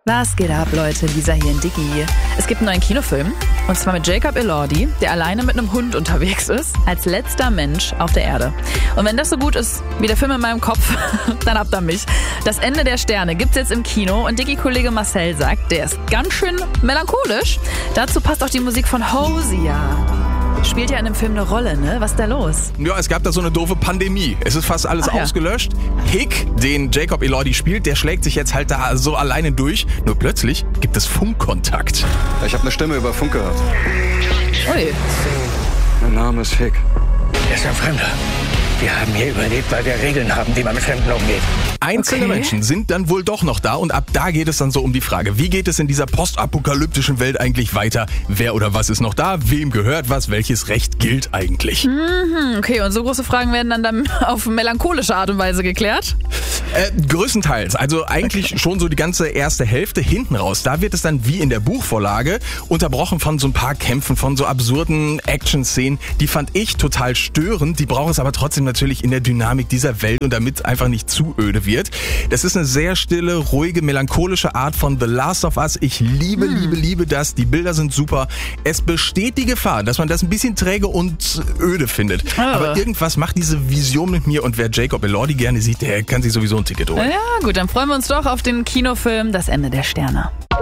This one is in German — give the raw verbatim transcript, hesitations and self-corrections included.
Was geht ab, Leute? Lisa hier in Dicky. Es gibt einen neuen Kinofilm, und zwar mit Jacob Elordi, der alleine mit einem Hund unterwegs ist, als letzter Mensch auf der Erde. Und wenn das so gut ist wie der Film in meinem Kopf, dann habt ihr mich. Das Ende der Sterne gibt's jetzt im Kino und Dicky-Kollege Marcel sagt, der ist ganz schön melancholisch. Dazu passt auch die Musik von Hosier. Spielt ja in dem Film eine Rolle, ne? Was ist da los? Ja, es gab da so eine doofe Pandemie. Es ist fast alles Ach ja. ausgelöscht. Hick, den Jacob Elordi spielt, der schlägt sich jetzt halt da so alleine durch. Nur plötzlich gibt es Funkkontakt. Ich habe eine Stimme über Funk gehört. Ui. Mein Name ist Hick. Er ist ein Fremder. Wir haben hier überlebt, weil wir Regeln haben, wie man mit Fremden umgeht. Einzelne Okay. Menschen sind dann wohl doch noch da und ab da geht es dann so um die Frage, wie geht es in dieser postapokalyptischen Welt eigentlich weiter? Wer oder was ist noch da? Wem gehört was? Welches Recht gilt eigentlich? Hm, okay, und so große Fragen werden dann, dann auf melancholische Art und Weise geklärt? Äh, größtenteils. Also eigentlich Okay. schon so die ganze erste Hälfte hinten raus. Da wird es dann wie in der Buchvorlage unterbrochen von so ein paar Kämpfen, von so absurden Action-Szenen. Die fand ich total störend. Die braucht es aber trotzdem natürlich in der Dynamik dieser Welt und damit einfach nicht zu öde wird. Das ist eine sehr stille, ruhige, melancholische Art von The Last of Us. Ich liebe, Hm. liebe, liebe das. Die Bilder sind super. Es besteht die Gefahr, dass man das ein bisschen träge und öde findet. Ah. Aber irgendwas macht diese Vision mit mir und wer Jacob Elordi gerne sieht, der kann sich sowieso ein Ticket holen. Ja gut, dann freuen wir uns doch auf den Kinofilm Das Ende der Sterne.